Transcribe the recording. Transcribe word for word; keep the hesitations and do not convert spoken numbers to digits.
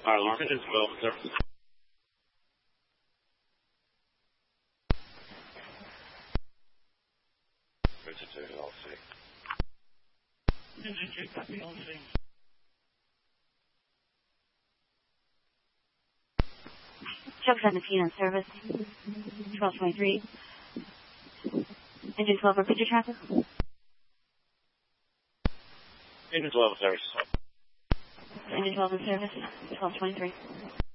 Fire alarm engine twelve service. Engine two, copy L C. Chuck seventeen on service. twelve twenty-three. Engine twelve, repeat your traffic. Engine twelve service. Engine twelve in service. twelve twenty-three.